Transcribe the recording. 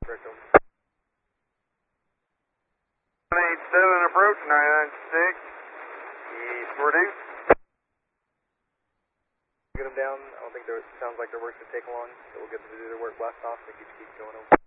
Correct them. 187 approach, 996. East reduce. Get them down. I don't think it sounds like their work's going to take long, so we'll get them to do their work blast off and keep going over.